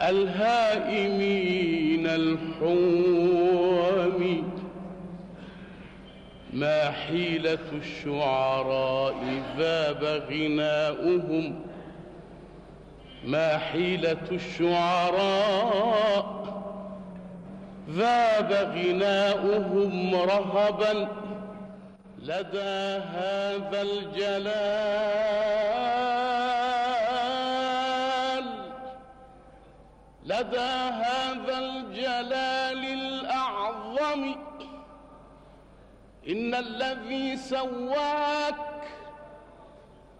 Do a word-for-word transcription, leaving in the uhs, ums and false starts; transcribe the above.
الهائمين الحوم. ما حيلة الشعراء ذاب غناؤهم، ما حيلة الشعراء ذاب غناؤهم رهبا لدى هذا الجلال، لدى هذا الجلال الأعظم. إن الذي سواك